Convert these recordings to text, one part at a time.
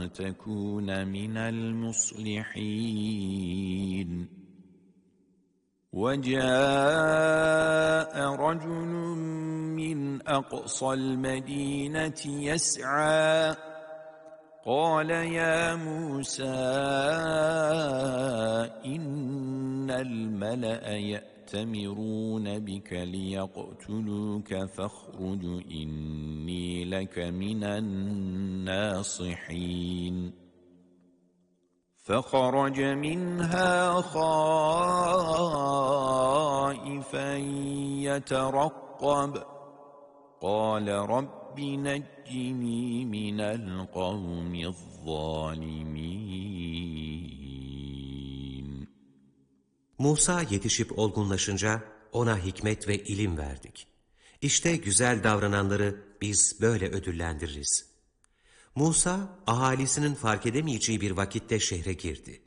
تكون من المصلحين وجاء رجل من أقصى المدينة يسعى قال يا موسى إن الملأ يأتمرون بك ليقتلوك فاخرج إني لك من الناصحين فخرج منها خائفا يترقب قال رب نجني من القوم الظالمين. Musa yetişip olgunlaşınca ona hikmet ve ilim verdik. İşte güzel davrananları biz böyle ödüllendiririz. Musa, ahalisinin fark edemeyeceği bir vakitte şehre girdi.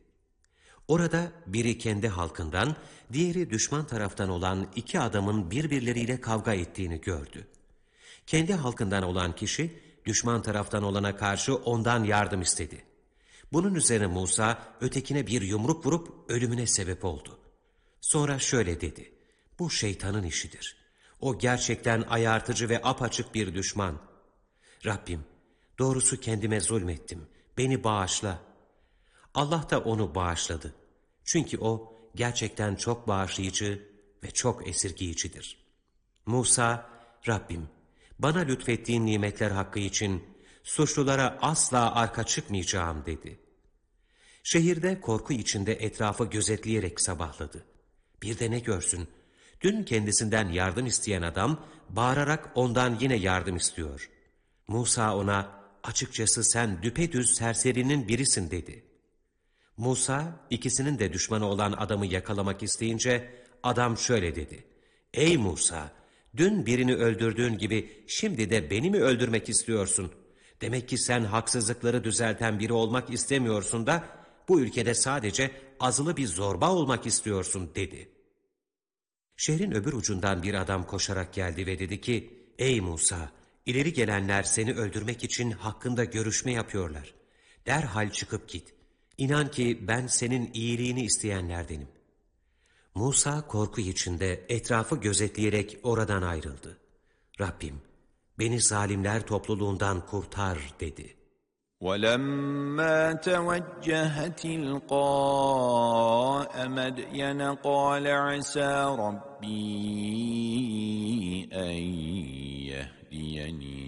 Orada biri kendi halkından, diğeri düşman taraftan olan iki adamın birbirleriyle kavga ettiğini gördü. Kendi halkından olan kişi, düşman taraftan olana karşı ondan yardım istedi. Bunun üzerine Musa, ötekine bir yumruk vurup ölümüne sebep oldu. Sonra şöyle dedi, bu şeytanın işidir. O gerçekten ayartıcı ve apaçık bir düşman. Rabbim, doğrusu kendime zulmettim, beni bağışla. Allah da onu bağışladı. Çünkü o gerçekten çok bağışlayıcı ve çok esirgiyicidir. Musa, Rabbim, bana lütfettiğin nimetler hakkı için suçlulara asla arka çıkmayacağım dedi. Şehirde korku içinde etrafı gözetleyerek sabahladı. Bir de ne görsün, dün kendisinden yardım isteyen adam bağırarak ondan yine yardım istiyor. Musa ona, açıkçası sen düpedüz serserinin birisin dedi. Musa, ikisinin de düşmanı olan adamı yakalamak isteyince, adam şöyle dedi. Ey Musa, dün birini öldürdüğün gibi şimdi de beni mi öldürmek istiyorsun? Demek ki sen haksızlıkları düzelten biri olmak istemiyorsun da, bu ülkede sadece azılı bir zorba olmak istiyorsun dedi. Şehrin öbür ucundan bir adam koşarak geldi ve dedi ki, ey Musa, ileri gelenler seni öldürmek için hakkında görüşme yapıyorlar. Derhal çıkıp git. İnan ki ben senin iyiliğini isteyenlerdenim. Musa korku içinde etrafı gözetleyerek oradan ayrıldı. Rabbim, beni zalimler topluluğundan kurtar dedi. وَلَمَّا تَوَجَّهَ تِلْقَاءَ مَدْيَنَ قَالَ عَسَى رَبِّي أَنْ يَهْدِيَنِي